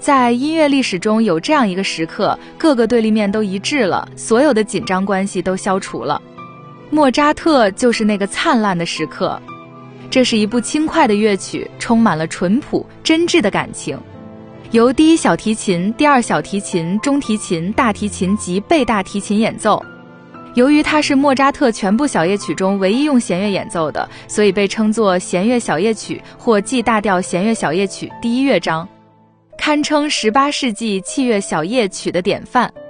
在音乐历史中有这样一个时刻，各个对立面都一致了，所有的紧张关系都消除了。莫扎特就是那个灿烂的时刻。这是一部轻快的乐曲，充满了淳朴真挚的感情，由第一小提琴、第二小提琴、中提琴、大提琴及贝大提琴演奏。由于它是莫扎特全部小夜曲中唯一用弦乐演奏的，所以被称作弦乐小夜曲或 G 大调弦乐小夜曲第一乐章，堪称18世纪器乐小夜曲的典范。